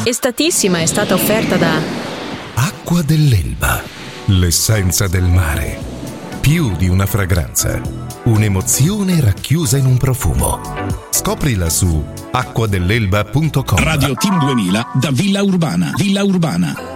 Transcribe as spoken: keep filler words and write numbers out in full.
Estatissima è stata offerta da Acqua dell'Elba, l'essenza del mare. Più di una fragranza, un'emozione racchiusa in un profumo. Scoprila su acqua dell'elba punto com. Radio Team duemila da Villa Urbana. Villa Urbana.